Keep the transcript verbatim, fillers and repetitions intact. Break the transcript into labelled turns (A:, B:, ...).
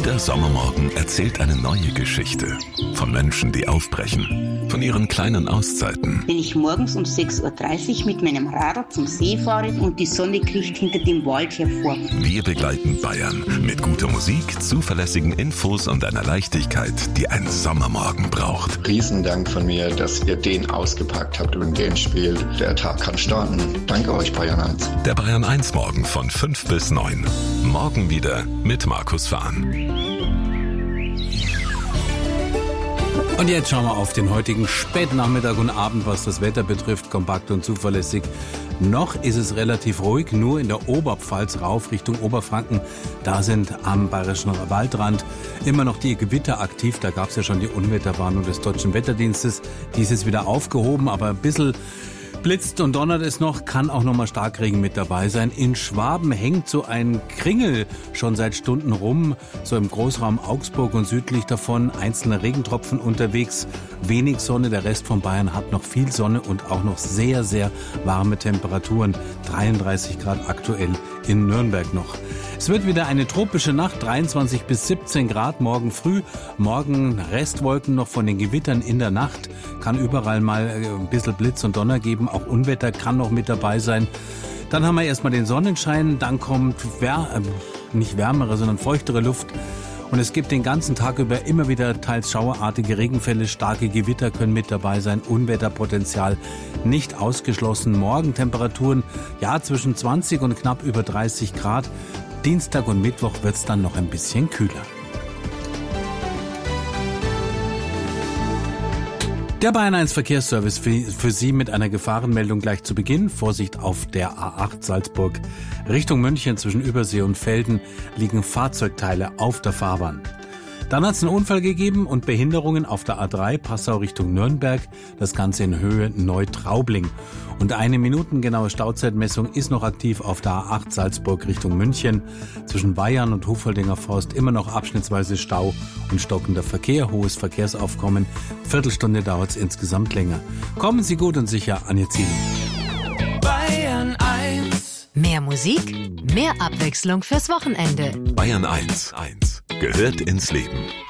A: Jeder Sommermorgen erzählt eine neue Geschichte. Von Menschen, die aufbrechen. Von ihren kleinen Auszeiten.
B: Wenn ich morgens um sechs Uhr dreißig mit meinem Radl zum See fahre und die Sonne kriecht hinter dem Wald hervor.
A: Wir begleiten Bayern mit guter Musik, zuverlässigen Infos und einer Leichtigkeit, die ein Sommermorgen braucht.
C: Riesendank von mir, dass ihr den ausgepackt habt und den spielt. Der Tag kann starten. Danke euch, Bayern eins.
A: Der Bayern eins Morgen von fünf bis neun. Morgen wieder mit Markus Fahn.
D: Und jetzt schauen wir auf den heutigen Spätnachmittag und Abend, was das Wetter betrifft, kompakt und zuverlässig. Noch ist es relativ ruhig, nur in der Oberpfalz rauf Richtung Oberfranken. Da sind am Bayerischen Waldrand immer noch die Gewitter aktiv. Da gab es ja schon die Unwetterwarnung des Deutschen Wetterdienstes. Die ist jetzt wieder aufgehoben, aber ein bisschen blitzt und donnert es noch, kann auch noch mal Starkregen mit dabei sein. In Schwaben hängt so ein Kringel schon seit Stunden rum, so im Großraum Augsburg und südlich davon. Einzelne Regentropfen unterwegs, wenig Sonne. Der Rest von Bayern hat noch viel Sonne und auch noch sehr, sehr warme Temperaturen. dreiunddreißig Grad aktuell in Nürnberg noch. Es wird wieder eine tropische Nacht, dreiundzwanzig bis siebzehn Grad morgen früh. Morgen Restwolken noch von den Gewittern in der Nacht. Kann überall mal ein bisschen Blitz und Donner geben. Auch Unwetter kann noch mit dabei sein. Dann haben wir erstmal den Sonnenschein. Dann kommt wär, äh, nicht wärmere, sondern feuchtere Luft. Und es gibt den ganzen Tag über immer wieder teils schauerartige Regenfälle. Starke Gewitter können mit dabei sein. Unwetterpotenzial nicht ausgeschlossen. Morgen Temperaturen ja zwischen zwanzig und knapp über dreißig Grad. Dienstag und Mittwoch wird es dann noch ein bisschen kühler. Der Bayern eins Verkehrsservice für, für Sie mit einer Gefahrenmeldung gleich zu Beginn. Vorsicht auf der A acht Salzburg. Richtung München zwischen Übersee und Velden liegen Fahrzeugteile auf der Fahrbahn. Dann hat es einen Unfall gegeben und Behinderungen auf der A drei Passau Richtung Nürnberg. Das Ganze in Höhe Neutraubling. Und eine minutengenaue Stauzeitmessung ist noch aktiv auf der A acht Salzburg Richtung München. Zwischen Bayern und Hofoldinger Forst immer noch abschnittsweise Stau und stockender Verkehr, hohes Verkehrsaufkommen. Viertelstunde dauert es insgesamt länger. Kommen Sie gut und sicher an Ihr Ziel.
E: Bayern eins.
F: Mehr Musik, mehr Abwechslung fürs Wochenende.
A: Bayern eins. Gehört ins Leben.